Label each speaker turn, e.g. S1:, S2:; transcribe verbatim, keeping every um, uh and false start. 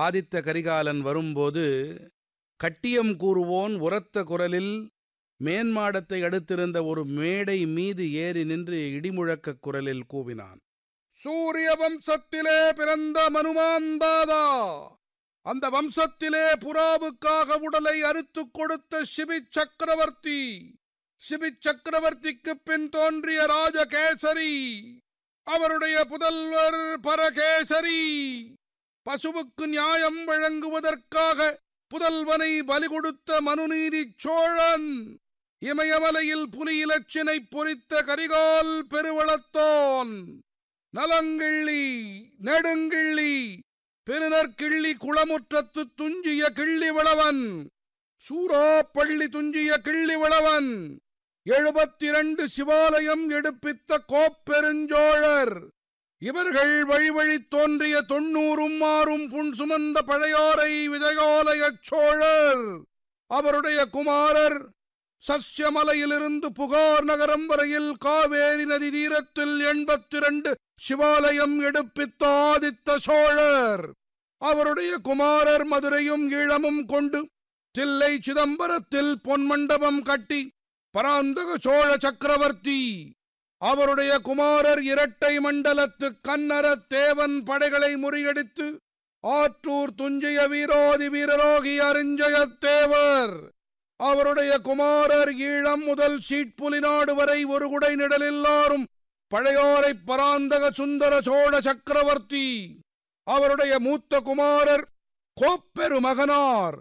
S1: ஆதித்த கரிகாலன் வரும்போது கட்டியம் கூறுவோன் உரத்த குரலில் மேன்மாடத்தை அடுத்திருந்த ஒரு மேடை மீது ஏறி நின்று இடிமுழக்கக் குரலில் கூவினான். சூரிய வம்சத்திலே பிறந்த மனுமாந்தாதா, அந்த வம்சத்திலே புறாவுக்காக உடலை அறுத்துக் கொடுத்த சிபி சக்கரவர்த்தி, சிபி சக்கரவர்த்திக்கு பின் தோன்றிய ராஜகேசரி, அவருடைய புதல்வர் பரகேசரி, பசுவுக்கு நியாயம் வழங்குவதற்காக புதல்வனை பலி கொடுத்த மனுநீதி சோழன், இமயமலையில் புலி இலச்சினை பொறித்த கரிகால் பெருவளத்தோன், நலங்கிள்ளி நெடுங்கிள்ளி பெருநற்கிள்ளி குளமுற்றத்து துஞ்சிய கிள்ளி விளவன், சூறாப்பள்ளி துஞ்சிய கிள்ளி விளவன், எழுபத்தி இரண்டு சிவாலயம் எடுப்பித்த கோப்பெருஞ்சோழர், இவர்கள் வழி வழி தோன்றிய தொன்னூறும் மாறும் புன் சுமந்த பழையாறை விஜயாலயச் சோழர், அவருடைய குமாரர் சஸ்யமலையிலிருந்து புகார் நகரம் வரையில் காவேரி நதி தீரத்தில் எண்பத்தி இரண்டு சிவாலயம் எடுப்பித்த ஆதித்த சோழர், அவருடைய குமாரர் மதுரையும் ஈழமும் கொண்டு தில்லை சிதம்பரத்தில் பொன்மண்டபம் கட்டி பராந்தக சோழ சக்கரவர்த்தி, அவருடைய குமாரர் இரட்டை மண்டலத்து கன்னர தேவன் படைகளை முறியடித்து ஆற்றூர் துஞ்சிய வீரோதி வீரரோகி அரிஞ்சயத்தேவர், அவருடைய குமாரர் ஈழம் முதல் சீட்புலிநாடு வரை ஒரு குடை நிழலில்லாரும் பழையோரை பராந்தக சுந்தர சோழ சக்கரவர்த்தி, அவருடைய மூத்த குமாரர் கோப்பெரு மகனார்